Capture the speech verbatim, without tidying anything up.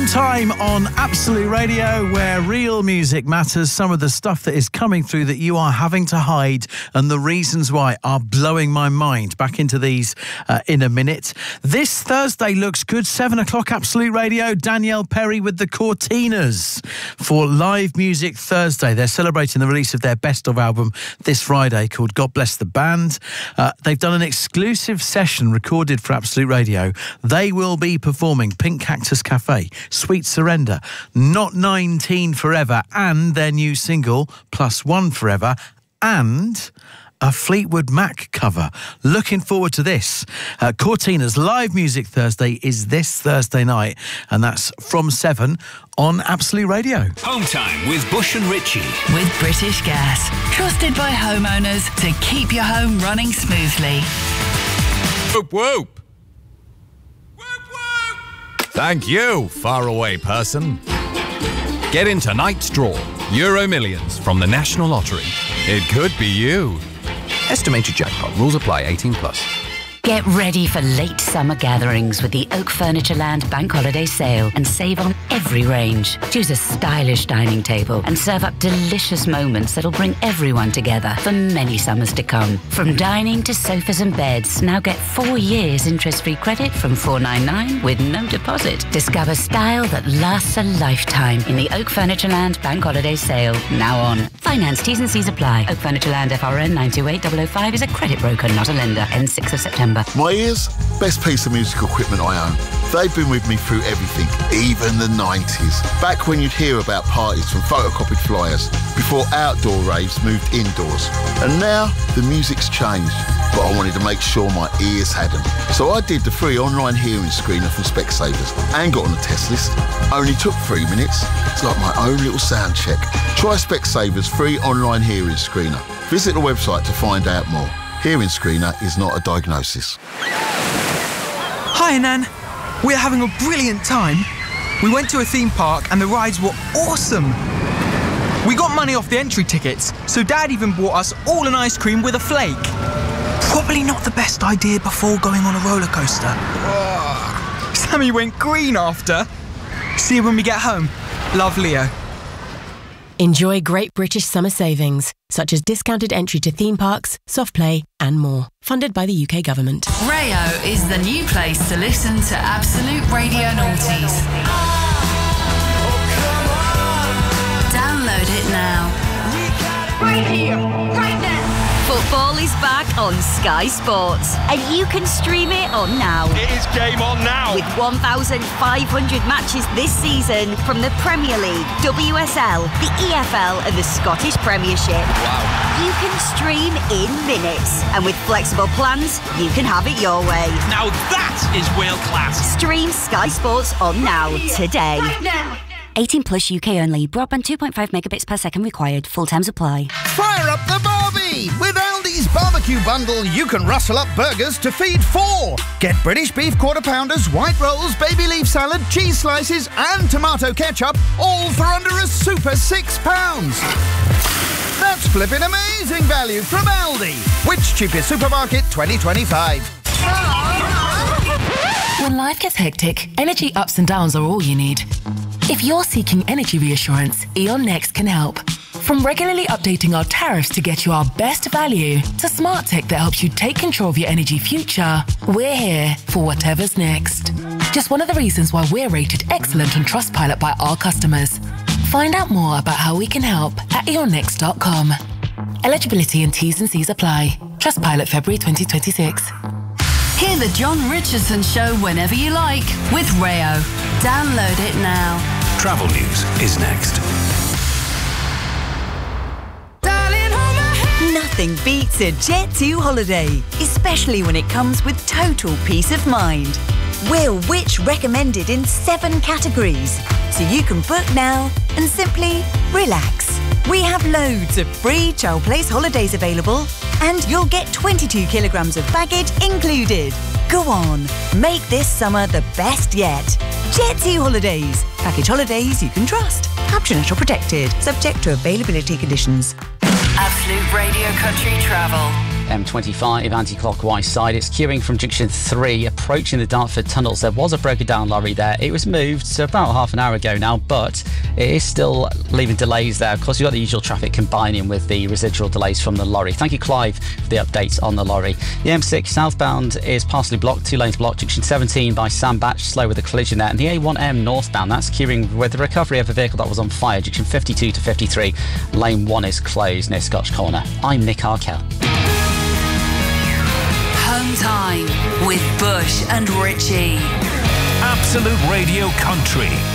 Home Time on Absolute Radio, where real music matters. Some of the stuff that is coming through that you are having to hide and the reasons why are blowing my mind. Back into these uh, in a minute. This Thursday looks good. seven o'clock Absolute Radio. Danielle Perry with the Cortinas for Live Music Thursday. They're celebrating the release of their best of album this Friday called God Bless the Band. Uh, they've done an exclusive session recorded for Absolute Radio. They will be performing Pink Cactus Cafe, Sweet Surrender, Not nineteen Forever, and their new single, Plus One Forever, and a Fleetwood Mac cover. Looking forward to this. Uh, Cortinas Live Music Thursday is this Thursday night, and that's from seven on Absolute Radio. Home Time with Bush and Ritchie. With British Gas. Trusted by homeowners to keep your home running smoothly. Whoop, whoop. Thank you, faraway person. Get in tonight's draw. Euro Millions from the National Lottery. It could be you. Estimated jackpot. Rules apply. eighteen plus. Get ready for late summer gatherings with the Oak Furniture Land Bank Holiday Sale and save on every range. Choose a stylish dining table and serve up delicious moments that'll bring everyone together for many summers to come. From dining to sofas and beds, now get four years interest-free credit from four ninety-nine with no deposit. Discover style that lasts a lifetime in the Oak Furniture Land Bank Holiday Sale, now on. Finance T's and C's apply. Oak Furniture Land F R N nine two eight zero zero five is a credit broker, not a lender. Ends sixth of September. My ears, best piece of musical equipment I own. They've been with me through everything, even the nineties. Back when you'd hear about parties from photocopied flyers, before outdoor raves moved indoors. And now, the music's changed, but I wanted to make sure my ears hadn't. So I did the free online hearing screener from Specsavers and got on the test list. Only took three minutes. It's like my own little sound check. Try Specsavers free online hearing screener. Visit the website to find out more. Hearing screener is not a diagnosis. Hi, Nan. We're having a brilliant time. We went to a theme park and the rides were awesome. We got money off the entry tickets, so Dad even bought us all an ice cream with a flake. Probably not the best idea before going on a roller coaster. Oh. Sammy went green after. See you when we get home. Love, Leo. Enjoy great British summer savings, such as discounted entry to theme parks, soft play and more. Funded by the U K Government. Rayo is the new place to listen to Absolute Radio Noughties. Download it now. Right here, right now. Football is back on Sky Sports, and you can stream it on now. It is game on now. With one thousand five hundred matches this season from the Premier League, W S L, the E F L and the Scottish Premiership. Wow. You can stream in minutes, and with flexible plans, you can have it your way. Now that is world class. Stream Sky Sports on now today. Right now. eighteen plus U K only. Broadband two point five megabits per second required. Full terms apply. Fire up the barbie! With Aldi's barbecue bundle, you can rustle up burgers to feed four. Get British beef quarter pounders, white rolls, baby leaf salad, cheese slices and tomato ketchup, all for under a super six pounds. That's flipping amazing value from Aldi. Which cheapest supermarket twenty twenty-five? When life gets hectic, energy ups and downs are all you need. If you're seeking energy reassurance, E.ON Next can help. From regularly updating our tariffs to get you our best value, to smart tech that helps you take control of your energy future, we're here for whatever's next. Just one of the reasons why we're rated excellent on Trustpilot by our customers. Find out more about how we can help at e on next dot com. Eligibility and T's and C's apply. Trustpilot February twenty twenty-six. Hear the John Richardson Show whenever you like with Rayo. Download it now. Travel news is next. Nothing beats a Jet two holiday, especially when it comes with total peace of mind. We're Which recommended in seven categories, so you can book now and simply relax. We have loads of free Chow Place holidays available, and you'll get twenty-two kilograms of baggage included. Go on, make this summer the best yet. Jet two Holidays. Package holidays you can trust. Caption or protected, subject to availability conditions. Absolute Radio Country Travel. M twenty-five anti-clockwise side. It's queuing from junction three, approaching the Dartford tunnels. There was a broken down lorry there. It was moved so about half an hour ago now, but it is still leaving delays there. Of course, you've got the usual traffic combining with the residual delays from the lorry. Thank you, Clive, for the updates on the lorry. The M six southbound is partially blocked, two lanes blocked. Junction seventeen by Sam Batch, slow with a collision there. And the A one M northbound, that's queuing with the recovery of a vehicle that was on fire. Junction fifty-two to fifty-three, lane one is closed near Scotch Corner. I'm Nick Arkell. Home time with Bush and Richie. Absolute Radio Country.